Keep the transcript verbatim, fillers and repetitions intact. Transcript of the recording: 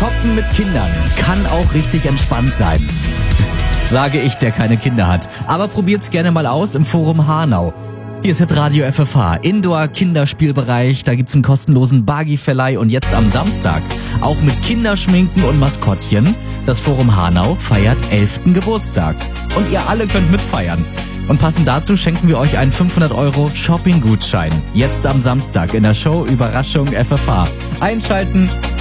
Shoppen mit Kindern kann auch richtig entspannt sein. Sage ich, der keine Kinder hat. Aber probiert's gerne mal aus im Forum Hanau. Hier ist Hitradio F F H, Indoor-Kinderspielbereich, da gibt's einen kostenlosen Buggy-Verleih und jetzt am Samstag auch mit Kinderschminken und Maskottchen. Das Forum Hanau feiert elften Geburtstag und ihr alle könnt mitfeiern. Und passend dazu schenken wir euch einen fünfhundert Euro Shopping-Gutschein. Jetzt am Samstag in der Show Überraschung F F H. Einschalten,